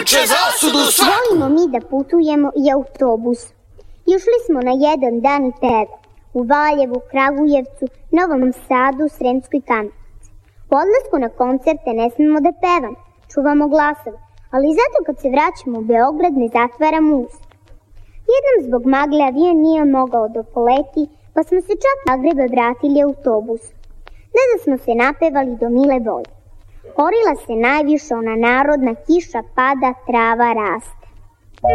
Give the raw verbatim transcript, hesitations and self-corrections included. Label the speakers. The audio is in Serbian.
Speaker 1: vuče zasudu svaku.
Speaker 2: Volimo mi da putujemo i autobus. I ušli smo na jedan dan i peva. U Valjevu, Kragujevcu, Novom Sadu, Sremskoj Kamenici. U odlasku na koncerte ne smemo da pevamo, čuvamo glasove, ali zato kad se vraćamo u Beograd ne zatvaramo usta. Jednom zbog magle avion nije mogao da poleti, pa smo se čak iz Zagreba vratili autobusom. Ne da smo se napevali do mile volje. Orila se najviše ona narodna kiša pada, trava raste.